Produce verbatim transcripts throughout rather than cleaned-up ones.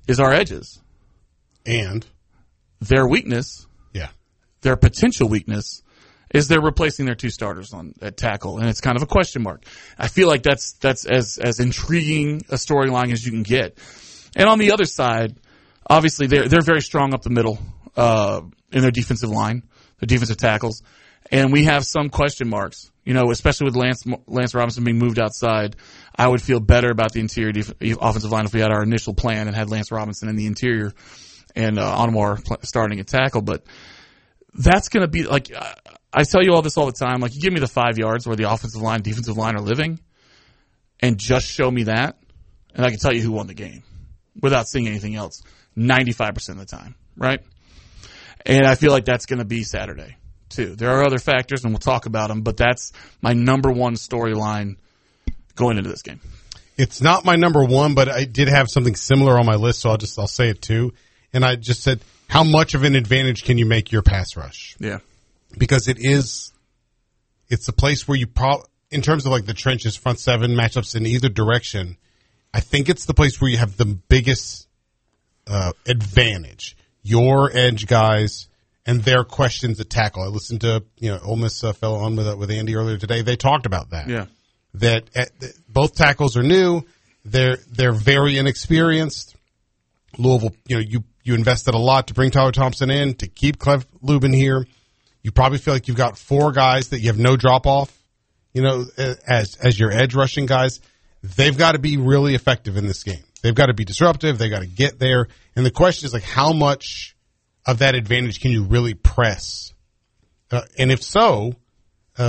is our edges. And their weakness, yeah, their potential weakness, is they're replacing their two starters on at tackle, and it's kind of a question mark. I feel like that's that's as as intriguing a storyline as you can get. And on the other side, obviously they're they're very strong up the middle uh, in their defensive line, their defensive tackles, and we have some question marks. You know, especially with Lance Lance Robinson being moved outside, I would feel better about the interior def- offensive line if we had our initial plan and had Lance Robinson in the interior and uh, Anwar starting at tackle. But that's going to be like. Uh, I tell you all this all the time. Like, you give me the five yards where the offensive line, defensive line are living, and just show me that, and I can tell you who won the game without seeing anything else ninety-five percent of the time, right? And I feel like that's going to be Saturday, too. There are other factors, and we'll talk about them, but that's my number one storyline going into this game. It's not my number one, but I did have something similar on my list, so I'll just I'll say it, too. And I just said, how much of an advantage can you make your pass rush? Yeah. Because it is, it's a place where you pro, in terms of like the trenches, front seven matchups in either direction, I think it's the place where you have the biggest uh, advantage. Your edge guys and their questions at tackle. I listened to, you know, Ole Miss uh, fell on with uh, with Andy earlier today. They talked about that. Yeah. That at, both tackles are new. They're they're very inexperienced. Louisville, you know, you you invested a lot to bring Tyler Thompson in, to keep Clef Lubin here. You probably feel like you've got four guys that you have no drop off, you know, as as your edge rushing guys. They've got to be really effective in this game. They've got to be disruptive. They've got to get there. And the question is, like, how much of that advantage can you really press? Uh, and if so, uh,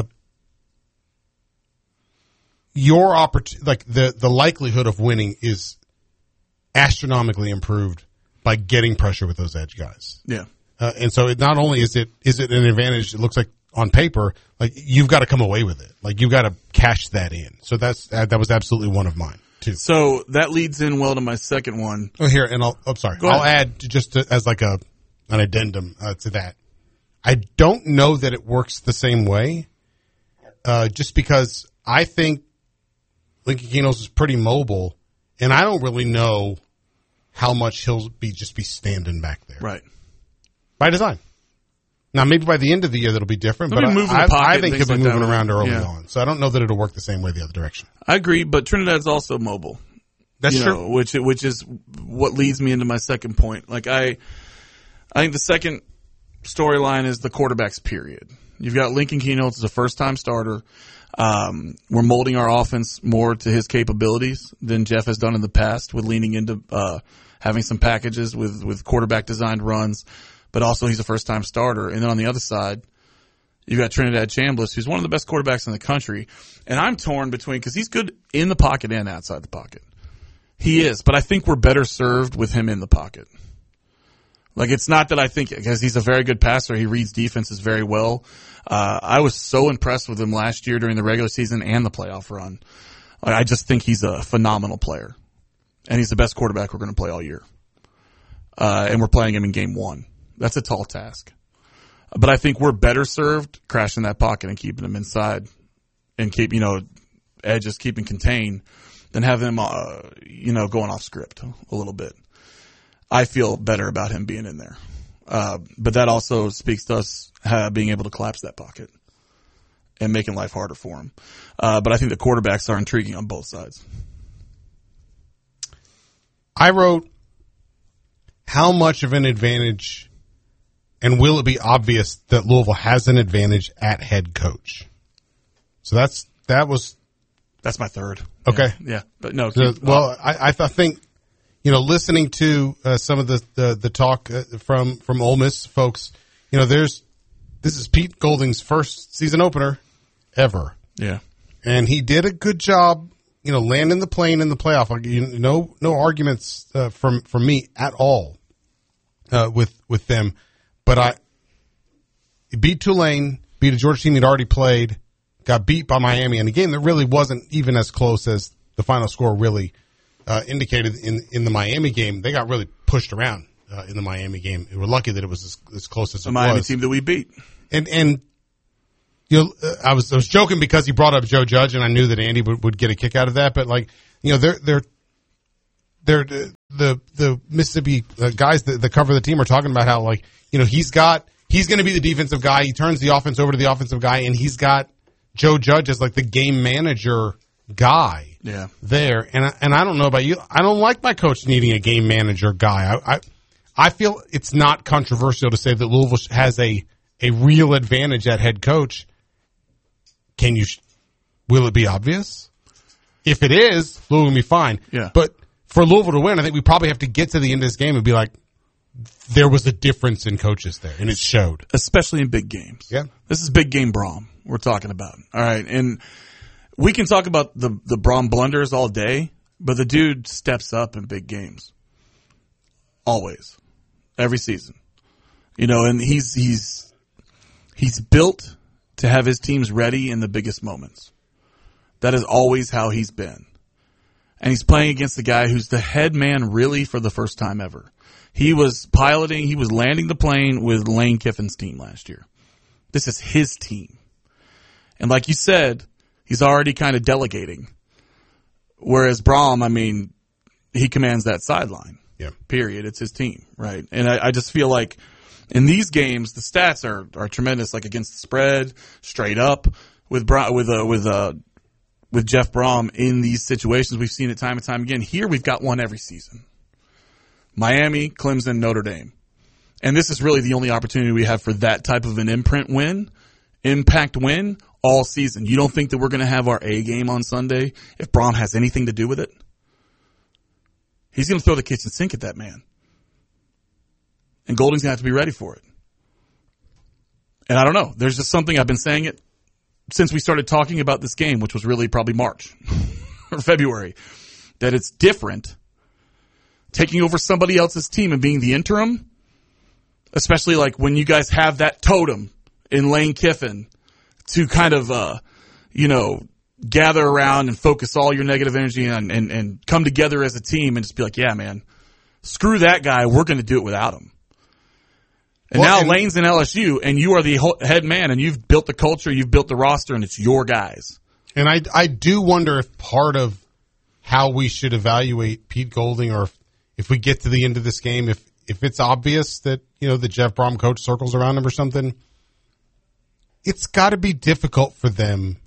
your opportunity, like the, the likelihood of winning is astronomically improved by getting pressure with those edge guys. Yeah. Uh, and so it not only is it is it an advantage, it looks like on paper, like you've got to come away with it. Like you've got to cash that in. So that's that, that was absolutely one of mine too. So that leads in well to my second one. Oh, here, and I'll, I'm sorry. Go I'll ahead. add just to, as like a an addendum uh, to that. I don't know that it works the same way, uh, just because I think Lincoln Kinos is pretty mobile, and I don't really know how much he'll be just be standing back there. Right. By design. Now, maybe by the end of the year that'll be different, He'll but be moving I, the pocket I and think he'll things be like moving that. around early Yeah. on. So I don't know that it'll work the same way the other direction. I agree, but Trinidad's also mobile. That's you true. know, which which is what leads me into my second point. Like I, I think the second storyline is the quarterbacks. Period. You've got Lincoln Keynotes as a first-time starter. Um, we're molding our offense more to his capabilities than Jeff has done in the past, with leaning into uh, having some packages with with quarterback-designed runs. But also he's a first-time starter. And then on the other side, you've got Trinidad Chambliss, who's one of the best quarterbacks in the country. And I'm torn between, because he's good in the pocket and outside the pocket. He is, but I think we're better served with him in the pocket. Like, it's not that I think, because he's a very good passer, he reads defenses very well. Uh, I was so impressed with him last year during the regular season and the playoff run. Like, I just think he's a phenomenal player. And he's the best quarterback we're going to play all year. Uh, and we're playing him in game one. That's a tall task. But I think we're better served crashing that pocket and keeping him inside and keep, you know, edges keeping contained than have him, uh, you know, going off script a little bit. I feel better about him being in there. Uh, but that also speaks to us uh, being able to collapse that pocket and making life harder for him. Uh, but I think the quarterbacks are intriguing on both sides. I wrote, how much of an advantage, and will it be obvious that Louisville has an advantage at head coach? So that's that was that's my third. Okay, yeah, yeah. But no. So, keep, well, I, I th- think you know, listening to uh, some of the the, the talk uh, from from Ole Miss folks, you know, there's this is Pete Golding's first season opener ever. Yeah, and he did a good job, you know, landing the plane in the playoff. Like, you know, no arguments uh, from from me at all uh, with with them. But I beat Tulane, beat a Georgia team he'd already played, got beat by Miami in a game that really wasn't even as close as the final score really uh, indicated. In in the Miami game, they got really pushed around uh, in the Miami game. We were lucky that it was as, as close as the it Miami was. team that we beat. And and you know, uh, I was I was joking because he brought up Joe Judge, and I knew that Andy would, would get a kick out of that. But like, you know, they're they're they're the the Mississippi uh, guys that, that cover the team are talking about how, like, you know, he's got he's going to be the defensive guy. He turns the offense over to the offensive guy, and he's got Joe Judge as like the game manager guy. Yeah. There, and I, and I don't know about you. I don't like my coach needing a game manager guy. I I, I feel it's not controversial to say that Louisville has a a real advantage at head coach. Can you? Will it be obvious? If it is, Louisville will be fine. Yeah. But for Louisville to win, I think we probably have to get to the end of this game and be like, there was a difference in coaches there, and it showed. Especially in big games. Yeah. This is big game Brom we're talking about. All right. And we can talk about the, the Brom blunders all day, but the dude steps up in big games. Always. Every season. You know, and he's he's he's built to have his teams ready in the biggest moments. That is always how he's been. And he's playing against a guy who's the head man really for the first time ever. He was piloting, he was landing the plane with Lane Kiffin's team last year. This is his team. And like you said, he's already kind of delegating. Whereas Brom, I mean, he commands that sideline. Yeah. Period. It's his team, right? And I, I just feel like in these games, the stats are, are tremendous, like against the spread, straight up, with Brom, with uh, with uh, with Jeff Brom in these situations. We've seen it time and time again. Here we've got one every season. Miami, Clemson, Notre Dame. And this is really the only opportunity we have for that type of an imprint win, impact win all season. You don't think that we're going to have our A game on Sunday if Brom has anything to do with it? He's going to throw the kitchen sink at that man. And Golding's going to have to be ready for it. And I don't know. There's just something, I've been saying it since we started talking about this game, which was really probably March or February, that it's different taking over somebody else's team and being the interim, especially like when you guys have that totem in Lane Kiffin to kind of, uh, you know, gather around and focus all your negative energy and, and, and come together as a team and just be like, yeah, man, screw that guy. We're going to do it without him. And well, now and Lane's in L S U, and you are the head man, and you've built the culture, you've built the roster, and it's your guys. And I, I do wonder if part of how we should evaluate Pete Golding, or if, if we get to the end of this game, if if it's obvious that, you know, the Jeff Brom coach circles around him or something, it's got to be difficult for them,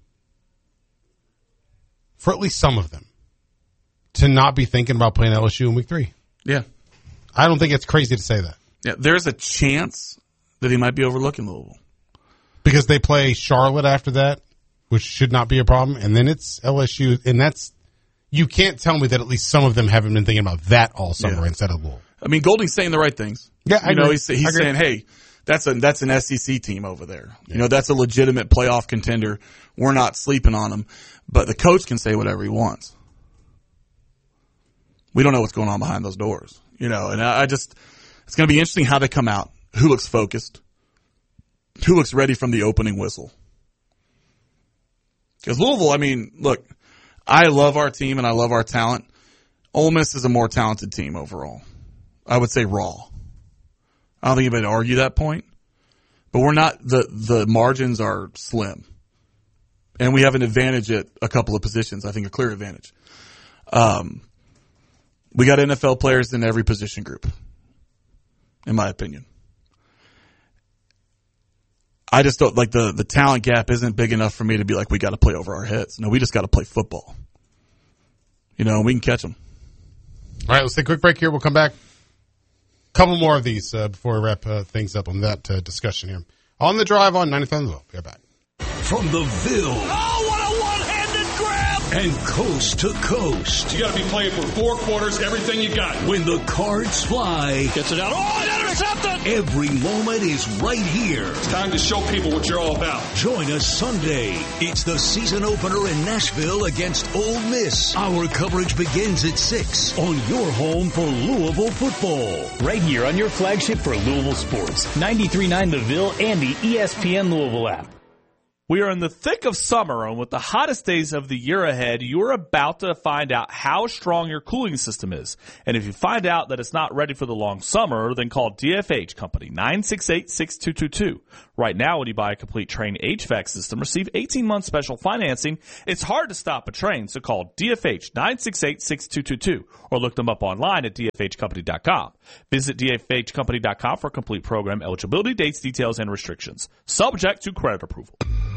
for at least some of them, to not be thinking about playing L S U in week three. Yeah. I don't think it's crazy to say that. Yeah, there's a chance that he might be overlooking Louisville. Because they play Charlotte after that, which should not be a problem, and then it's L S U, and that's, you can't tell me that at least some of them haven't been thinking about that all summer yeah. instead of Louisville. I mean, Golding's saying the right things. Yeah, I you know, agree. he's, he's saying, hey, that's a that's an S E C team over there. Yeah. You know, that's a legitimate playoff contender. We're not sleeping on them. But the coach can say whatever he wants. We don't know what's going on behind those doors. You know, and I, I just, it's going to be interesting how they come out. Who looks focused? Who looks ready from the opening whistle? Because Louisville, I mean, look, I love our team and I love our talent. Ole Miss is a more talented team overall. I would say raw. I don't think anybody would argue that point. But we're not, the, the margins are slim. And we have an advantage at a couple of positions. I think a clear advantage. Um, we got N F L players in every position group, in my opinion. I just don't, like, the, the talent gap isn't big enough for me to be like, we got to play over our heads. No, we just got to play football. You know, we can catch them. All right, let's take a quick break here. We'll come back. Couple more of these uh, before we wrap uh, things up on that uh, discussion here. On the drive on ninety-five The Ville. Be right back. From the Ville. Oh, what a one-handed grab! And coast to coast. You got to be playing for four quarters, everything you got. When the cards fly. Gets it out. Oh, intercepted! Every moment is right here. It's time to show people what you're all about. Join us Sunday. It's the season opener in Nashville against Ole Miss. Our coverage begins at six on your home for Louisville football. Right here on your flagship for Louisville sports. ninety-three point nine The Ville and the E S P N Louisville app. We are in the thick of summer, and with the hottest days of the year ahead, you're about to find out how strong your cooling system is. And if you find out that it's not ready for the long summer, then call D F H Company, nine six eight, six two two two. Right now, when you buy a complete Trane H V A C system, receive eighteen months special financing. It's hard to stop a Trane, so call D F H, nine six eight, six two two two, or look them up online at D F H company dot com. Visit D F H company dot com for complete program eligibility, dates, details, and restrictions. Subject to credit approval.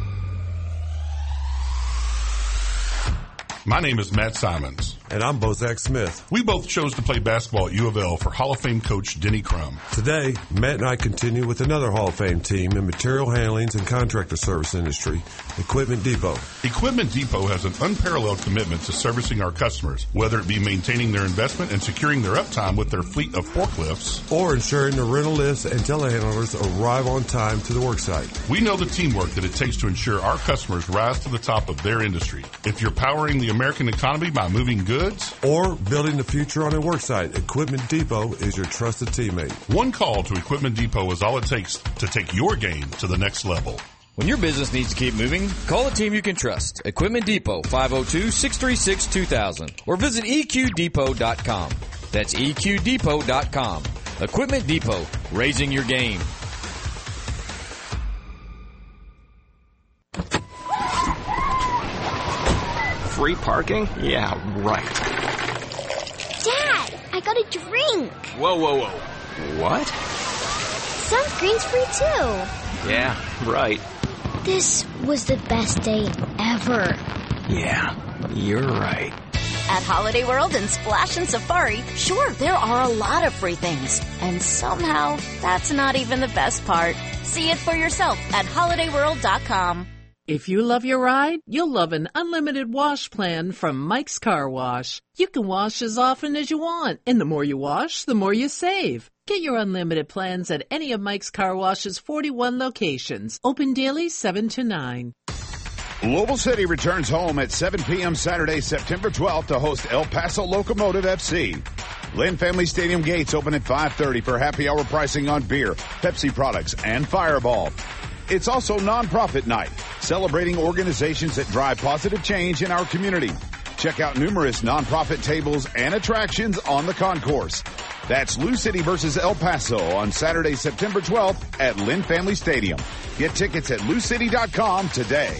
My name is Matt Simons. And I'm Bozak Smith. We both chose to play basketball at U of L for Hall of Fame coach Denny Crum. Today, Matt and I continue with another Hall of Fame team in material handlings and contractor service industry, Equipment Depot. Equipment Depot has an unparalleled commitment to servicing our customers, whether it be maintaining their investment and securing their uptime with their fleet of forklifts, or ensuring the rental lifts and telehandlers arrive on time to the worksite. We know the teamwork that it takes to ensure our customers rise to the top of their industry. If you're powering the American economy by moving goods or building the future on a worksite, Equipment Depot is your trusted teammate. One call to Equipment Depot is all it takes to take your game to the next level. When your business needs to keep moving, call a team you can trust. Equipment Depot, five oh two, six three six, two thousand, or visit E Q depot dot com. That's E Q depot dot com. Equipment Depot, raising your game. Free parking? Yeah, right. Dad, I got a drink. Whoa, whoa, whoa. What? Sunscreen's free too. Yeah, right. This was the best day ever. Yeah, you're right. At Holiday World and Splash and Safari, sure, there are a lot of free things. And somehow, that's not even the best part. See it for yourself at holiday world dot com. If you love your ride, you'll love an unlimited wash plan from Mike's Car Wash. You can wash as often as you want, and the more you wash, the more you save. Get your unlimited plans at any of Mike's Car Wash's forty-one locations. Open daily seven to nine. Louisville City returns home at seven p.m. Saturday, September twelfth to host El Paso Locomotive F C. Lynn Family Stadium gates open at five thirty for happy hour pricing on beer, Pepsi products, and Fireball. It's also nonprofit night, celebrating organizations that drive positive change in our community. Check out numerous nonprofit tables and attractions on the concourse. That's Lou City versus El Paso on Saturday, September twelfth at Lynn Family Stadium. Get tickets at lou city dot com today.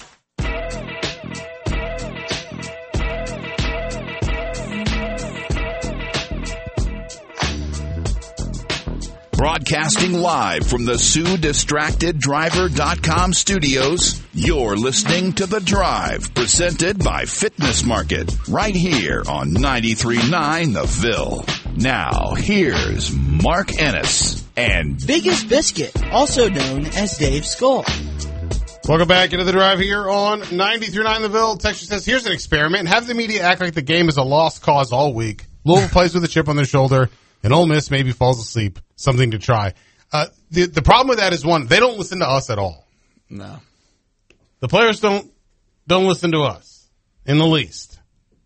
Broadcasting live from the Sue Distracted Driver dot com studios, you're listening to The Drive, presented by Fitness Market, right here on ninety-three point nine The Ville. Now, here's Mark Ennis and Biggest Biscuit, also known as Dave Skull. Welcome back into The Drive here on ninety-three point nine The Ville. Texture says, here's an experiment. Have the media act like the game is a lost cause all week. Louisville plays with a chip on their shoulder, and Ole Miss maybe falls asleep. Something to try. Uh, the, the problem with that is, one, they don't listen to us at all. No. The players don't, don't listen to us in the least.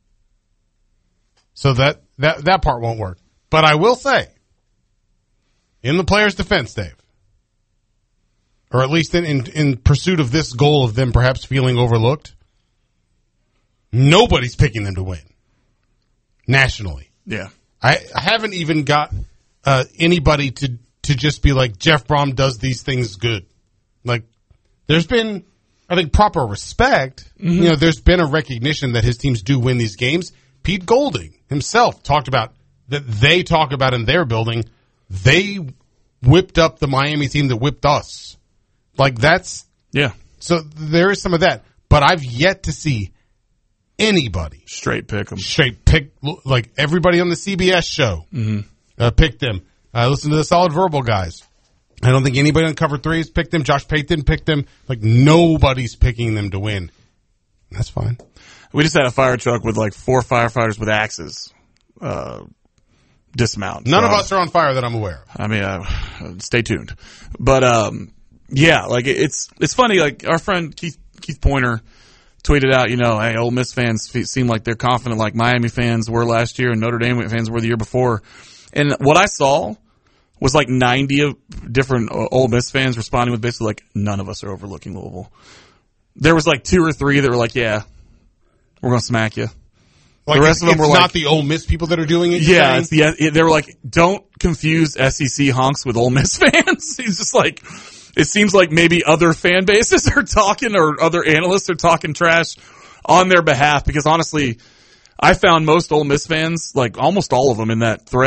So that, that, that part won't work. But I will say, in the players' defense, Dave, or at least in, in, in pursuit of this goal of them perhaps feeling overlooked, nobody's picking them to win. Nationally. Yeah. I, I haven't even got uh, anybody to, to just be like, Jeff Brom does these things good. Like, there's been, I think, proper respect. Mm-hmm. You know, there's been a recognition that his teams do win these games. Pete Golding himself talked about that they talk about in their building. They whipped up the Miami team that whipped us. Like, that's, yeah. So there is some of that. But I've yet to see anybody straight pick them. Straight pick, like everybody on the C B S show mm-hmm. uh, picked them. I uh, listen to the Solid Verbal guys. I don't think anybody on Cover three has picked them. Josh Payton picked them. Like, nobody's picking them to win. That's fine. We just had a fire truck with like four firefighters with axes uh, dismount. None so, of us are on fire that I'm aware of. I mean, uh, stay tuned. But um, yeah, like it's it's funny. Like our friend Keith Keith Pointer tweeted out, you know, hey, Ole Miss fans seem like they're confident like Miami fans were last year and Notre Dame fans were the year before. And what I saw was like ninety of different Ole Miss fans responding with basically like, none of us are overlooking Louisville. there was like two or three that were like, yeah, we're going to smack you. Like the rest it's, of them it's were not like, the Ole Miss people that are doing it. Yeah, it's the, it, they were like, don't confuse S E C honks with Ole Miss fans. He's just like, it seems like maybe other fan bases are talking or other analysts are talking trash on their behalf because honestly, I found most Ole Miss fans, like almost all of them in that thread,